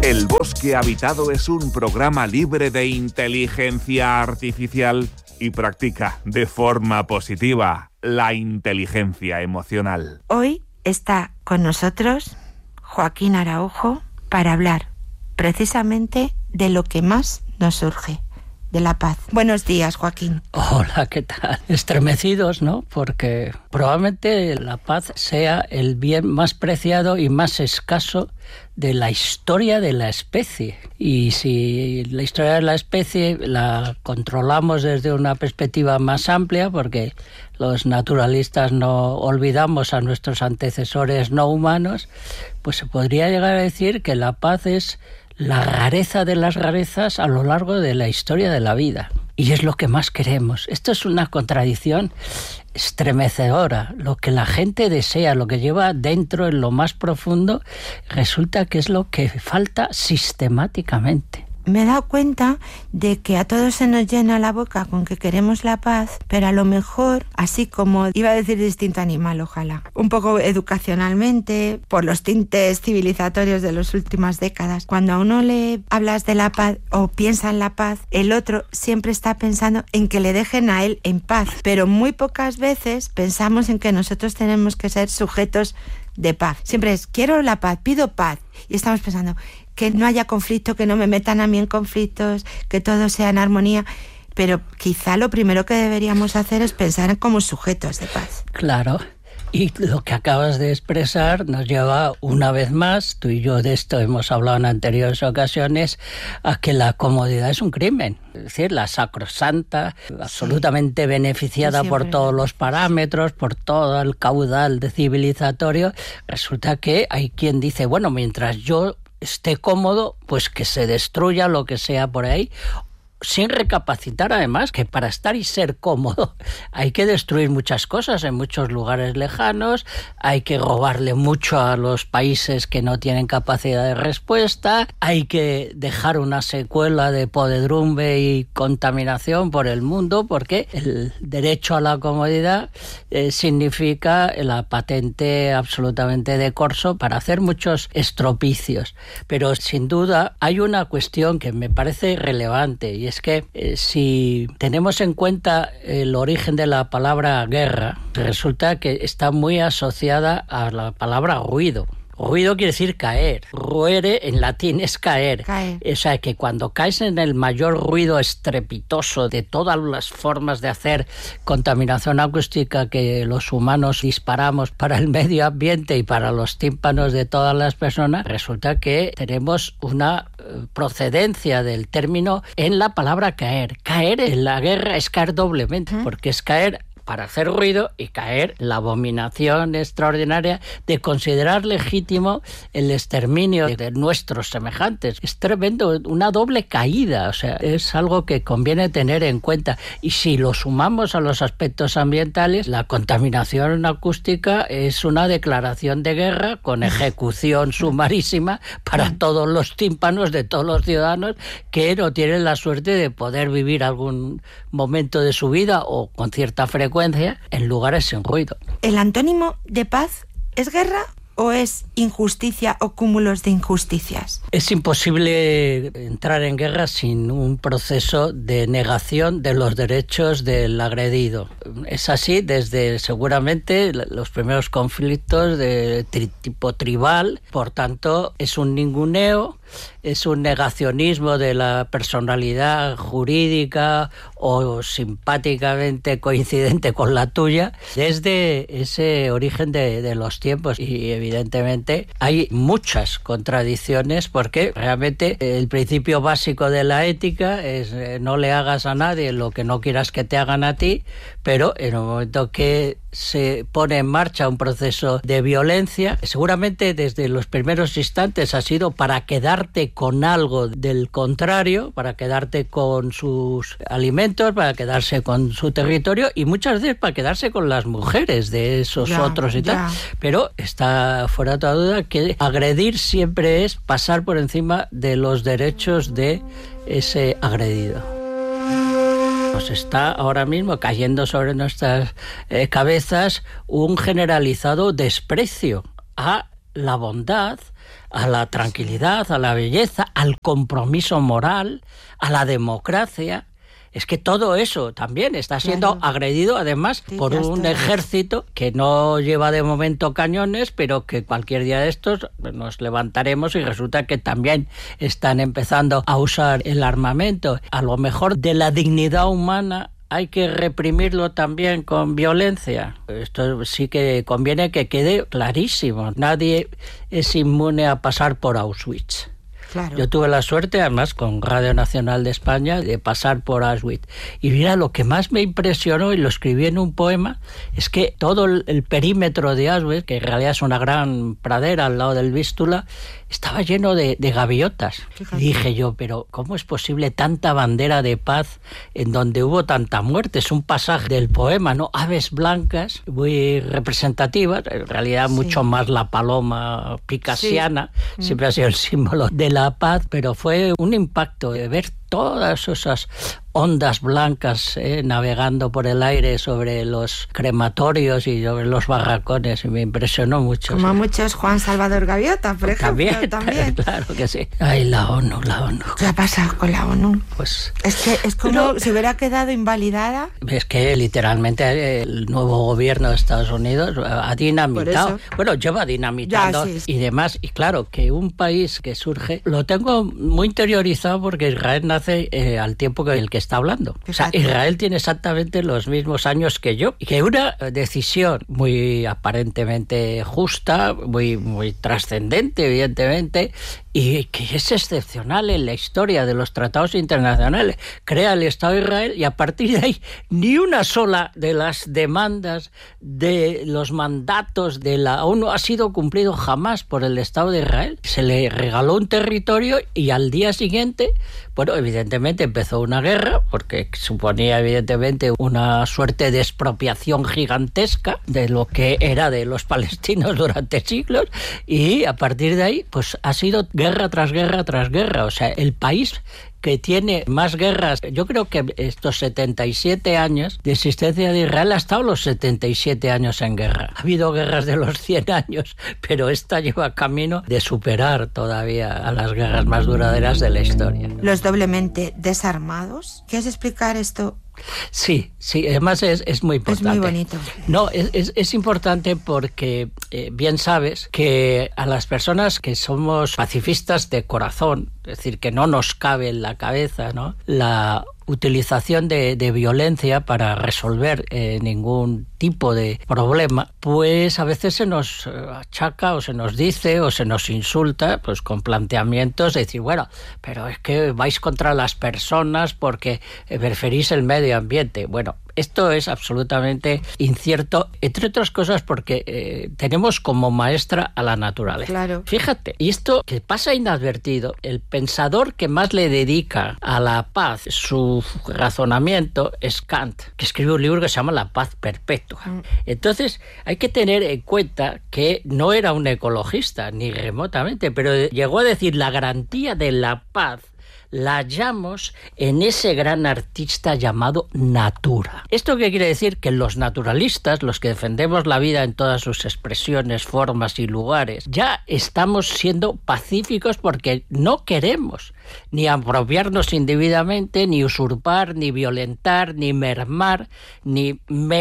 El Bosque Habitado es un programa libre de inteligencia artificial y practica de forma positiva la inteligencia emocional. Hoy está con nosotros Joaquín Araujo para hablar precisamente de lo que más nos surge, de la paz. Buenos días, Joaquín. Hola, ¿qué tal? Estremecidos, ¿no? Porque probablemente la paz sea el bien más preciado y más escaso de la historia de la especie. Y si la historia de la especie la controlamos desde una perspectiva más amplia, porque los naturalistas no olvidamos a nuestros antecesores no humanos, pues se podría llegar a decir que la paz es la rareza de las rarezas a lo largo de la historia de la vida. Y es lo que más queremos. Esto es una contradicción estremecedora. Lo que la gente desea, lo que lleva dentro en lo más profundo, resulta que es lo que falta sistemáticamente. Me he dado cuenta de que a todos se nos llena la boca con que queremos la paz, pero a lo mejor, así como iba a decir distinto animal, ojalá, un poco educacionalmente, por los tintes civilizatorios de las últimas décadas, cuando a uno le hablas de la paz o piensa en la paz, el otro siempre está pensando en que le dejen a él en paz, pero muy pocas veces pensamos en que nosotros tenemos que ser sujetos de paz. Siempre es, quiero la paz, pido paz, y estamos pensando que no haya conflicto, que no me metan a mí en conflictos, que todo sea en armonía. Pero quizá lo primero que deberíamos hacer es pensar como sujetos de paz. Claro. Y lo que acabas de expresar nos lleva una vez más, tú y yo de esto hemos hablado en anteriores ocasiones, a que la comodidad es un crimen. Es decir, la sacrosanta, absolutamente beneficiada por todos los parámetros, por todo el caudal de civilizatorio. Resulta que hay quien dice, bueno, mientras yo esté cómodo, pues que se destruya lo que sea por ahí, sin recapacitar además que para estar y ser cómodo hay que destruir muchas cosas en muchos lugares lejanos, hay que robarle mucho a los países que no tienen capacidad de respuesta, hay que dejar una secuela de podredumbre y contaminación por el mundo, porque el derecho a la comodidad significa la patente absolutamente de corso para hacer muchos estropicios. Pero sin duda hay una cuestión que me parece relevante, y es que si tenemos en cuenta el origen de la palabra guerra, resulta que está muy asociada a la palabra ruido. Ruido quiere decir caer. Ruere en latín es caer. O sea, que cuando caes en el mayor ruido estrepitoso de todas las formas de hacer contaminación acústica que los humanos disparamos para el medio ambiente y para los tímpanos de todas las personas, resulta que tenemos una procedencia del término en la palabra caer. Caer en la guerra es caer doblemente, porque es caer para hacer ruido y caer la abominación extraordinaria de considerar legítimo el exterminio de nuestros semejantes. Es tremendo, una doble caída, o sea, es algo que conviene tener en cuenta. Y si lo sumamos a los aspectos ambientales, la contaminación acústica es una declaración de guerra con ejecución sumarísima para todos los tímpanos de todos los ciudadanos que no tienen la suerte de poder vivir algún momento de su vida o con cierta frecuencia en lugares sin ruido. ¿El antónimo de paz es guerra o es injusticia o cúmulos de injusticias? Es imposible entrar en guerra sin un proceso de negación de los derechos del agredido. Es así desde seguramente los primeros conflictos de tipo tribal, por tanto es un ninguneo, es un negacionismo de la personalidad jurídica o simpáticamente coincidente con la tuya desde ese origen de los tiempos. Y evidentemente hay muchas contradicciones porque realmente el principio básico de la ética es no le hagas a nadie lo que no quieras que te hagan a ti, pero en el momento que se pone en marcha un proceso de violencia, seguramente desde los primeros instantes ha sido para quedarte con algo del contrario, para quedarte con sus alimentos, para quedarse con su territorio y muchas veces para quedarse con las mujeres de esos otros y tal. Pero está fuera de toda duda que agredir siempre es pasar por encima de los derechos de ese agredido. Pues está ahora mismo cayendo sobre nuestras cabezas un generalizado desprecio a la bondad, a la tranquilidad, a la belleza, al compromiso moral, a la democracia. Es que todo eso también está siendo agredido, además, por un ejército que no lleva de momento cañones, pero que cualquier día de estos nos levantaremos y resulta que también están empezando a usar el armamento. A lo mejor de la dignidad humana hay que reprimirlo también con violencia. Esto sí que conviene que quede clarísimo. Nadie es inmune a pasar por Auschwitz. Claro. Yo tuve la suerte, además, con Radio Nacional de España, de pasar por Auschwitz. Y mira, lo que más me impresionó, y lo escribí en un poema, es que todo el perímetro de Auschwitz, que en realidad es una gran pradera al lado del Vístula, estaba lleno de gaviotas. Fíjate. Y dije yo, pero ¿cómo es posible tanta bandera de paz en donde hubo tanta muerte? Es un pasaje del poema, ¿no? Aves blancas, muy representativas, en realidad mucho más la paloma picasiana, siempre ha sido el símbolo de la paz, pero fue un impacto de ver todas esas ondas blancas navegando por el aire sobre los crematorios y sobre los barracones, y me impresionó mucho. Como a muchos Juan Salvador Gaviota, por ejemplo. También. Claro que sí. Ay, la ONU. ¿Qué ha pasado con la ONU? Pues es que es como si hubiera quedado invalidada. Es que literalmente el nuevo gobierno de Estados Unidos ha dinamitado. Bueno, lleva dinamitando y demás. Y claro, que un país que surge, lo tengo muy interiorizado porque Israel nace al tiempo que el que está hablando. O sea, Israel tiene exactamente los mismos años que yo. Y que una decisión muy aparentemente justa, muy trascendente, evidentemente, y que es excepcional en la historia de los tratados internacionales. Crea el Estado de Israel y a partir de ahí ni una sola de las demandas de los mandatos de la ONU ha sido cumplido jamás por el Estado de Israel. Se le regaló un territorio y al día siguiente, bueno, evidentemente empezó una guerra porque suponía evidentemente una suerte de expropiación gigantesca de lo que era de los palestinos durante siglos, y a partir de ahí pues ha sido guerra tras guerra tras guerra. O sea, el país que tiene más guerras, yo creo que estos 77 años de existencia de Israel ha estado los 77 años en guerra. Ha habido guerras de los 100 años, pero esta lleva camino de superar todavía a las guerras más duraderas de la historia. Los doblemente desarmados. ¿Quieres explicar esto? Sí, además es muy importante. Es muy bonito. No, es importante porque bien sabes que a las personas que somos pacifistas de corazón, es decir, que no nos cabe en la cabeza, ¿no?, la utilización de violencia para resolver ningún tipo de problema, pues a veces se nos achaca o se nos dice o se nos insulta pues con planteamientos de decir, bueno, pero es que vais contra las personas porque preferís el medio ambiente. Bueno, esto es absolutamente incierto, entre otras cosas porque tenemos como maestra a la naturaleza. Claro. Fíjate, y esto que pasa inadvertido, el pensador que más le dedica a la paz su razonamiento es Kant, que escribe un libro que se llama La paz perpetua. Entonces hay que tener en cuenta que no era un ecologista, ni remotamente, pero llegó a decir la garantía de la paz la hallamos en ese gran artista llamado Natura. ¿Esto qué quiere decir? Que los naturalistas, los que defendemos la vida en todas sus expresiones, formas y lugares, ya estamos siendo pacíficos porque no queremos ni apropiarnos indebidamente, ni usurpar, ni violentar, ni mermar, ni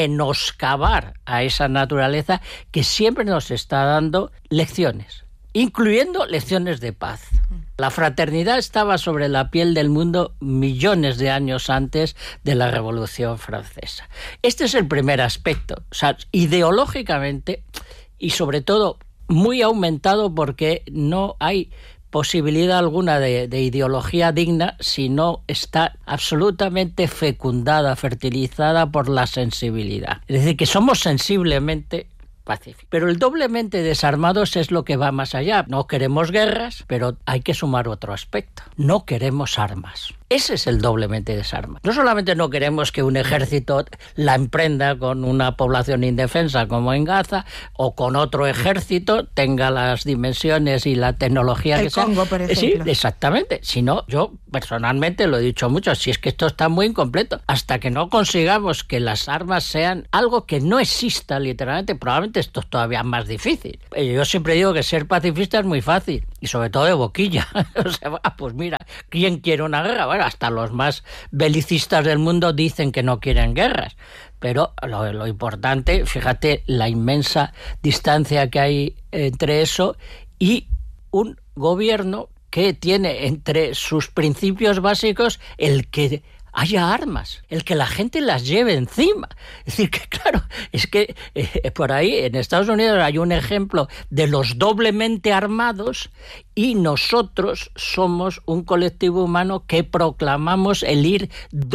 menoscabar a esa naturaleza que siempre nos está dando lecciones, incluyendo lecciones de paz. La fraternidad estaba sobre la piel del mundo millones de años antes de la Revolución Francesa. Este es el primer aspecto. O sea, ideológicamente y sobre todo muy aumentado porque no hay posibilidad alguna de ideología digna si no está absolutamente fecundada, fertilizada por la sensibilidad. Es decir, que somos sensiblemente pacífico. Pero el doblemente desarmados es lo que va más allá. No queremos guerras, pero hay que sumar otro aspecto. No queremos armas. Ese es el doblemente desarmado. No solamente no queremos que un ejército la emprenda con una población indefensa como en Gaza, o con otro ejército tenga las dimensiones y la tecnología el que sea. Congo, por ejemplo. Sí, exactamente. Si no, yo personalmente lo he dicho mucho, si es que esto está muy incompleto. Hasta que no consigamos que las armas sean algo que no exista literalmente, probablemente esto es todavía más difícil. Yo siempre digo que ser pacifista es muy fácil, y sobre todo de boquilla. O sea, pues mira, ¿quién quiere una guerra? Bueno, hasta los más belicistas del mundo dicen que no quieren guerras. Pero lo importante, fíjate la inmensa distancia que hay entre eso y un gobierno que tiene entre sus principios básicos el que haya armas, el que la gente las lleve encima. Es decir, que claro, es que por ahí en Estados Unidos hay un ejemplo de los doblemente armados, y nosotros somos un colectivo humano que proclamamos el ir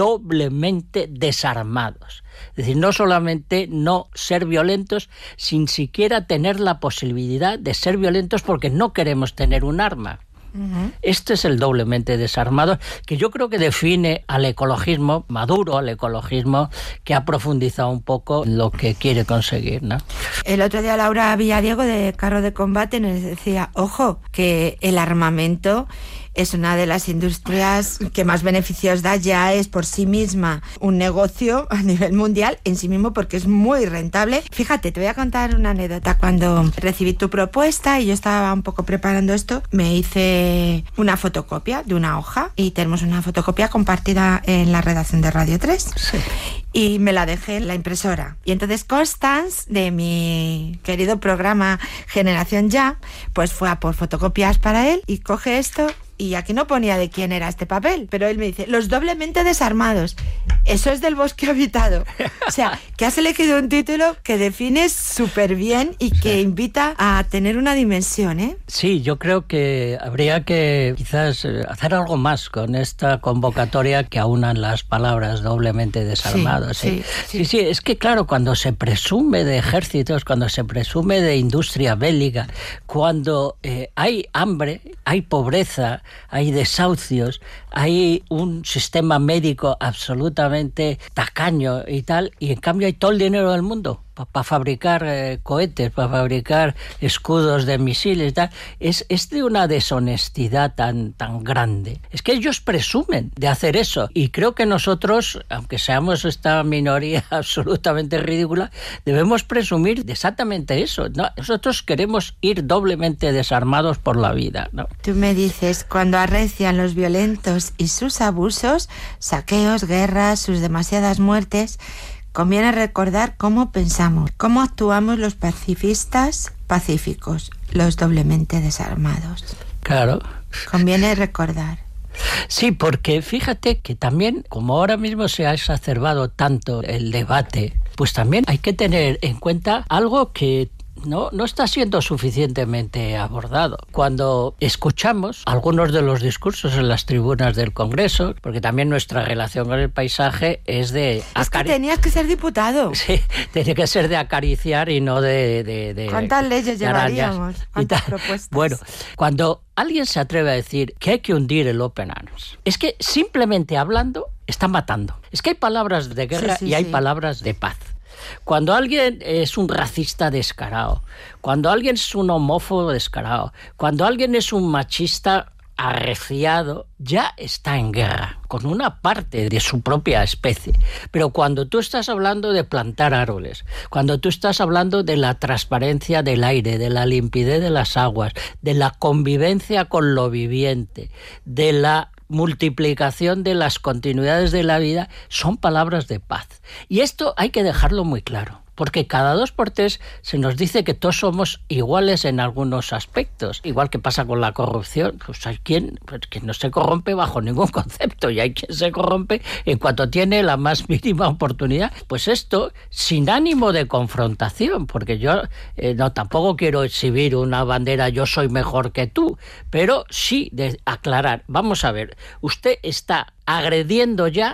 doblemente desarmados. Es decir, no solamente no ser violentos, sin siquiera tener la posibilidad de ser violentos porque no queremos tener un arma. Este es el doblemente desarmado, que yo creo que define al ecologismo maduro, al ecologismo que ha profundizado un poco en lo que quiere conseguir, ¿no? El otro día Laura Villadiego, de Carro de Combate, nos decía, ojo, que el armamento es una de las industrias que más beneficios da, ya es por sí misma un negocio a nivel mundial en sí mismo porque es muy rentable. Fíjate, te voy a contar una anécdota. Cuando recibí tu propuesta y yo estaba un poco preparando esto, me hice una fotocopia de una hoja y tenemos una fotocopia compartida en la redacción de Radio 3. Sí. Y me la dejé en la impresora. Y entonces Constance, de mi querido programa Generación Ya, pues fue a por fotocopias para él y coge esto. Y aquí no ponía de quién era este papel, pero él me dice, los doblemente desarmados. Eso es del Bosque Habitado. O sea, que has elegido un título que defines súper bien y que invita a tener una dimensión, ¿eh? Sí, yo creo que habría que quizás hacer algo más con esta convocatoria que aunan las palabras doblemente desarmados. Sí. Es que claro, cuando se presume de ejércitos, cuando se presume de industria bélica, cuando hay hambre, hay pobreza, hay desahucios, hay un sistema médico absolutamente tacaño y tal, y en cambio hay todo el dinero del mundo para fabricar cohetes, para fabricar escudos de misiles y tal, es de una deshonestidad tan grande. Es que ellos presumen de hacer eso, y creo que nosotros, aunque seamos esta minoría absolutamente ridícula, debemos presumir de exactamente eso, ¿no? Nosotros queremos ir doblemente desarmados por la vida, ¿no? Tú me dices, cuando arrecian los violentos y sus abusos, saqueos, guerras, sus demasiadas muertes, conviene recordar cómo pensamos, cómo actuamos los pacifistas pacíficos, los doblemente desarmados. Claro. Conviene recordar. Sí, porque fíjate que también, como ahora mismo se ha exacerbado tanto el debate, pues también hay que tener en cuenta algo que no está siendo suficientemente abordado. Cuando escuchamos algunos de los discursos en las tribunas del Congreso, porque también nuestra relación con el paisaje es de... Es que tenías que ser diputado. Sí, tenía que ser de acariciar y no de ¿cuántas leyes llevaríamos? ¿Cuántas propuestas? propuestas? Bueno, cuando alguien se atreve a decir que hay que hundir el Open Arms, es que simplemente hablando está matando. Es que hay palabras de guerra y hay palabras de paz. Cuando alguien es un racista descarado, cuando alguien es un homófobo descarado, cuando alguien es un machista arreciado, ya está en guerra con una parte de su propia especie. Pero cuando tú estás hablando de plantar árboles, cuando tú estás hablando de la transparencia del aire, de la limpidez de las aguas, de la convivencia con lo viviente, de la multiplicación de las continuidades de la vida, son palabras de paz. Y esto hay que dejarlo muy claro, porque cada 2 por 3 se nos dice que todos somos iguales en algunos aspectos, igual que pasa con la corrupción. Pues hay quien que no se corrompe bajo ningún concepto, y hay quien se corrompe en cuanto tiene la más mínima oportunidad. Pues esto sin ánimo de confrontación, porque yo tampoco quiero exhibir una bandera yo soy mejor que tú, pero sí de aclarar, vamos a ver, usted está agrediendo ya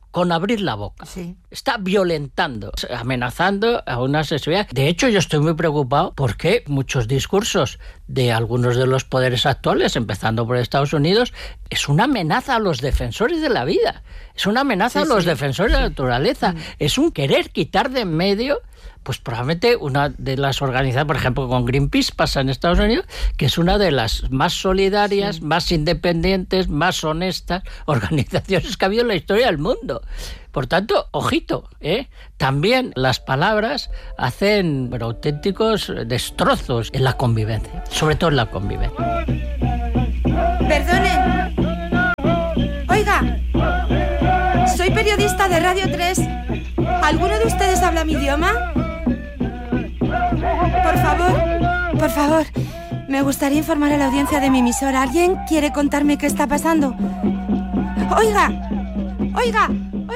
con abrir la boca. Sí. Está violentando, amenazando a una sexualidad. De hecho, yo estoy muy preocupado porque muchos discursos de algunos de los poderes actuales, empezando por Estados Unidos, es una amenaza a los defensores de la vida, es una amenaza a los defensores de la naturaleza, es un querer quitar de en medio. Pues probablemente una de las organizaciones, por ejemplo, con Greenpeace pasa en Estados Unidos, que es una de las más solidarias, más independientes, más honestas organizaciones que ha habido en la historia del mundo. Por tanto, ojito, también las palabras hacen auténticos destrozos en la convivencia, sobre todo en la convivencia. Perdonen. Oiga, soy periodista de Radio 3. ¿Alguno de ustedes habla mi idioma? Por favor, me gustaría informar a la audiencia de mi emisora. ¿Alguien quiere contarme qué está pasando? Oiga,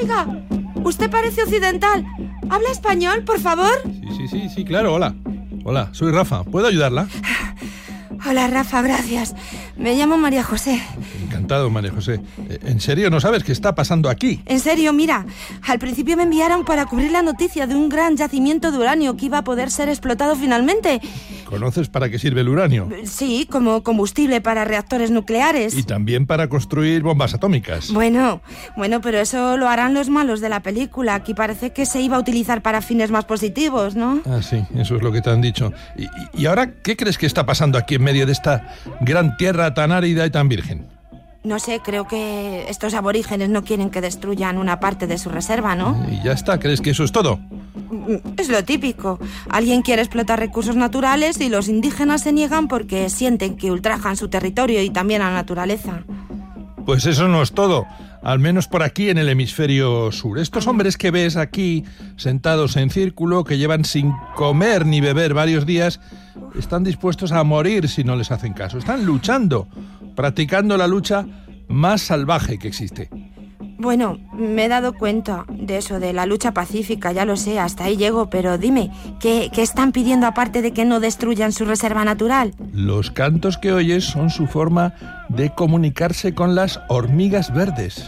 usted parece occidental. ¿Habla español, por favor? Sí, claro, hola, soy Rafa, ¿puedo ayudarla? Hola, Rafa, gracias. Me llamo María José. Encantado, María José. ¿En serio no sabes qué está pasando aquí? En serio, mira, al principio me enviaron para cubrir la noticia de un gran yacimiento de uranio que iba a poder ser explotado finalmente. ¿Conoces para qué sirve el uranio? Sí, como combustible para reactores nucleares. Y también para construir bombas atómicas. Bueno, pero eso lo harán los malos de la película. Aquí parece que se iba a utilizar para fines más positivos, ¿no? Ah, sí, eso es lo que te han dicho. ¿Y ahora qué crees que está pasando aquí en medio de esta gran tierra tan árida y tan virgen? No sé, creo que estos aborígenes no quieren que destruyan una parte de su reserva, ¿no? Y ya está, ¿crees que eso es todo? Es lo típico. Alguien quiere explotar recursos naturales y los indígenas se niegan porque sienten que ultrajan su territorio y también a la naturaleza. Pues eso no es todo, al menos por aquí en el hemisferio sur. Estos hombres que ves aquí, sentados en círculo, que llevan sin comer ni beber varios días, están dispuestos a morir si no les hacen caso. Están luchando, practicando la lucha más salvaje que existe. Bueno, me he dado cuenta de eso, de la lucha pacífica, ya lo sé, hasta ahí llego, pero dime, ¿qué están pidiendo aparte de que no destruyan su reserva natural? Los cantos que oyes son su forma de comunicarse con las hormigas verdes.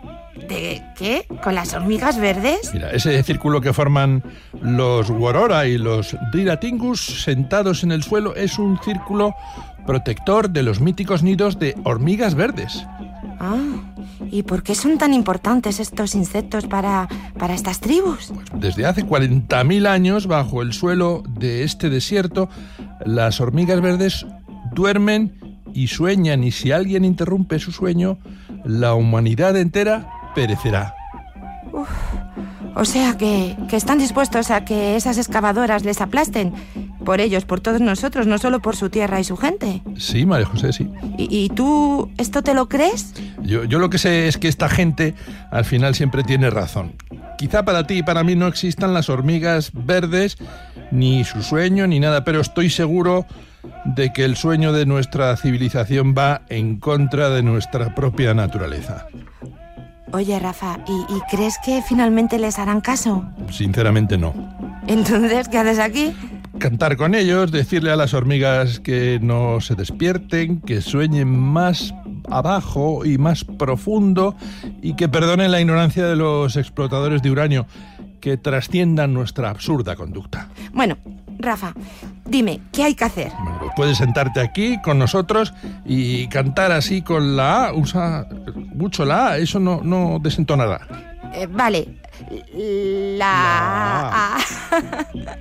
¿De qué? ¿Con las hormigas verdes? Mira, ese círculo que forman los Worora y los Riratingus sentados en el suelo es un círculo protector de los míticos nidos de hormigas verdes. Ah, ¿y por qué son tan importantes estos insectos para estas tribus? Pues desde hace 40.000 años, bajo el suelo de este desierto, las hormigas verdes duermen y sueñan, y si alguien interrumpe su sueño, la humanidad entera perecerá. Uf, o sea que están dispuestos a que esas excavadoras les aplasten. Por ellos, por todos nosotros, no solo por su tierra y su gente. Sí, María José, sí. ¿Y tú esto te lo crees? Yo lo que sé es que esta gente al final siempre tiene razón. Quizá para ti y para mí no existan las hormigas verdes, ni su sueño, ni nada, pero estoy seguro de que el sueño de nuestra civilización va en contra de nuestra propia naturaleza. Oye, Rafa, ¿y crees que finalmente les harán caso? Sinceramente no. Entonces, ¿qué haces aquí? Cantar con ellos, decirle a las hormigas que no se despierten, que sueñen más abajo y más profundo y que perdonen la ignorancia de los explotadores de uranio, que trasciendan nuestra absurda conducta. Bueno, Rafa, dime, ¿qué hay que hacer? Bueno, pues puedes sentarte aquí con nosotros y cantar así con la A. Usa mucho la A, eso no desentonará. Vale, la A.